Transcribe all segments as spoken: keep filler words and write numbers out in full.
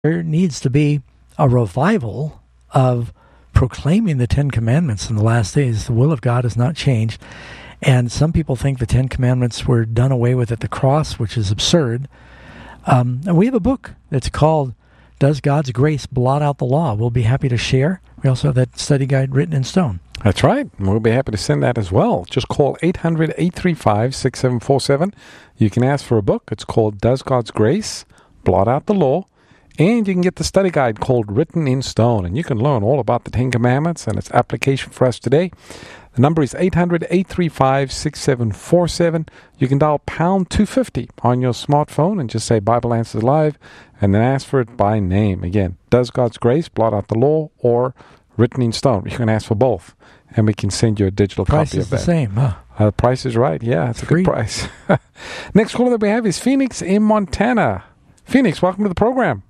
there needs to be a revival of proclaiming the Ten Commandments in the last days. The will of God has not changed. And some people think the Ten Commandments were done away with at the cross, which is absurd. Um, and we have a book that's called Does God's Grace Blot Out the Law? We'll be happy to share. We also have that study guide written in stone. That's right. We'll be happy to send that as well. Just call eight hundred, eight three five, six seven four seven. You can ask for a book. It's called Does God's Grace Blot Out the Law? And you can get the study guide called Written in Stone. And you can learn all about the Ten Commandments and its application for us today. The number is eight hundred, eight three five, six seven four seven. You can dial pound two fifty on your smartphone and just say Bible Answers Live and then ask for it by name. Again, Does God's Grace Blot Out the Law or Written in Stone? You can ask for both, and we can send you a digital Price copy is of that. the same, huh? Uh, the price is right. Yeah, it's a Free. good price. Next caller that we have is Phoenix in Montana. Phoenix, welcome to the program.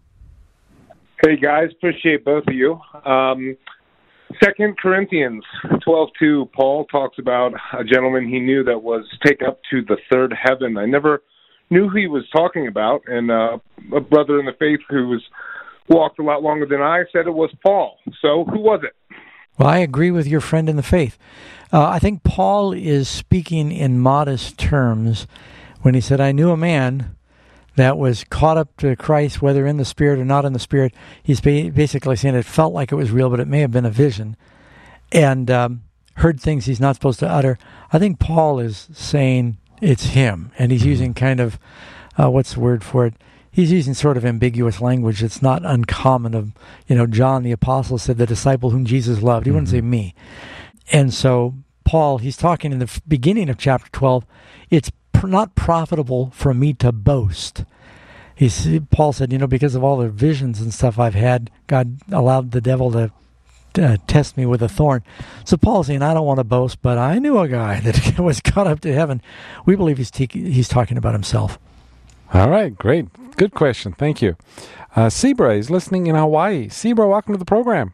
Hey, guys. Appreciate both of you. Um, Second Corinthians twelve two, Paul talks about a gentleman he knew that was taken up to the third heaven. I never knew who he was talking about, and uh, a brother in the faith who was walked a lot longer than I said it was Paul. So who was it? Well, I agree with your friend in the faith. Uh, I think Paul is speaking in modest terms when he said, I knew a man that was caught up to Christ, whether in the Spirit or not in the Spirit. He's basically saying it felt like it was real, but it may have been a vision, and um, heard things he's not supposed to utter. I think Paul is saying it's him, and he's using kind of, uh, what's the word for it? He's using sort of ambiguous language. It's not uncommon of, you know, John the Apostle said the disciple whom Jesus loved. He mm-hmm. wouldn't say me. And so Paul, he's talking in the f- beginning of chapter twelve, it's not profitable for me to boast. He's, Paul said, you know, because of all the visions and stuff I've had, God allowed the devil to uh, test me with a thorn. So Paul's saying, I don't want to boast, but I knew a guy that was caught up to heaven. We believe he's te- he's talking about himself. All right, great. Good question. Thank you. Uh, Sebra is listening in Hawaii. Sebra, welcome to the program.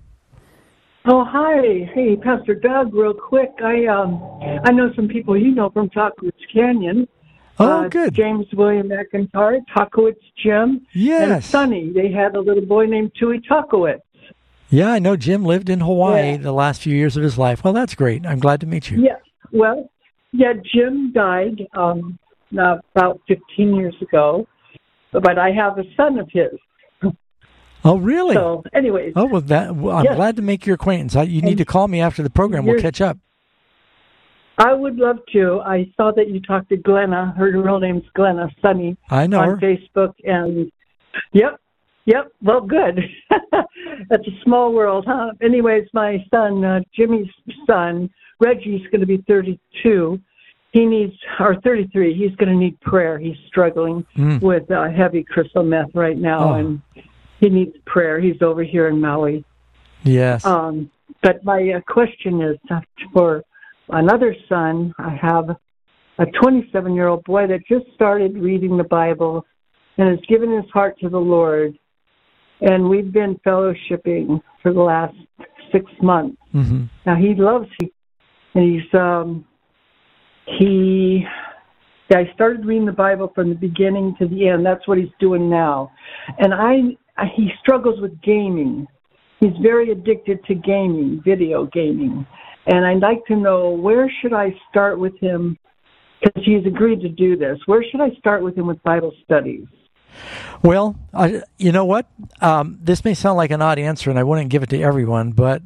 Oh, hi. Hey, Pastor Doug, real quick. I um, I know some people you know from Tuckowitz Canyon. Oh, uh, good. James William McIntyre, Tuckowitz Jim, yes. and Sonny. They had a little boy named Tui Tuckowitz. Yeah, I know Jim lived in Hawaii yeah. the last few years of his life. Well, that's great. I'm glad to meet you. Yeah, well, yeah, Jim died um, about fifteen years ago, but I have a son of his. Oh, really? So, anyways. Oh, well, that, well, I'm yes. glad to make your acquaintance. I, you need and to call me after the program. We'll catch up. I would love to. I saw that you talked to Glenna. Her real name's Glenna Sunny. I know on her. Facebook. And, yep, yep, well, good. That's a small world, huh? Anyways, my son, uh, Jimmy's son, Reggie's going to be thirty-two. He needs, or thirty-three, he's going to need prayer. He's struggling mm. with uh, heavy crystal meth right now, oh. and he needs prayer. He's over here in Maui. Yes. Um, but my uh, question is uh, for another son. I have a twenty-seven-year-old boy that just started reading the Bible and has given his heart to the Lord. And we've been fellowshipping for the last six months. Mm-hmm. Now, he loves it. And he's, um, he... I started reading the Bible from the beginning to the end. That's what he's doing now. And I, he struggles with gaming. He's very addicted to gaming, video gaming. And I'd like to know, where should I start with him? Because he's agreed to do this. Where should I start with him with Bible studies? Well, I, you know what? Um, this may sound like an odd answer, and I wouldn't give it to everyone, but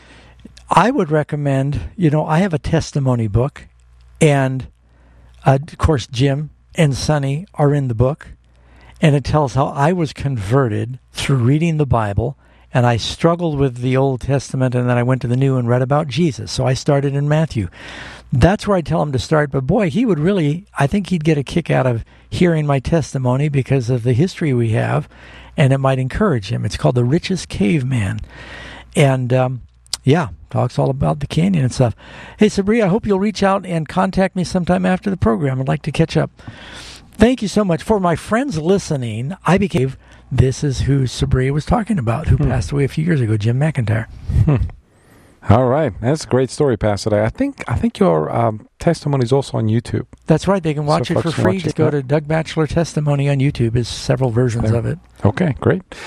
I would recommend, you know, I have a testimony book, and Uh, of course, Jim and Sonny are in the book, and it tells how I was converted through reading the Bible, and I struggled with the Old Testament, and then I went to the New and read about Jesus. So I started in Matthew. That's where I tell him to start. But boy, he would really, I think he'd get a kick out of hearing my testimony because of the history we have, and it might encourage him. It's called The Richest Caveman. And, um, yeah, talks all about the canyon and stuff. Hey, Sabri, I hope you'll reach out and contact me sometime after the program. I'd like to catch up. Thank you so much. For my friends listening, I became, this is who Sabri was talking about, who hmm. passed away a few years ago, Jim McIntyre. Hmm. All right. That's a great story, Pastor. I think I think your um, testimony is also on YouTube. That's right. They can watch so it for free. Just go to Doug Batchelor Testimony on YouTube. There's several versions there. of it. Okay, great.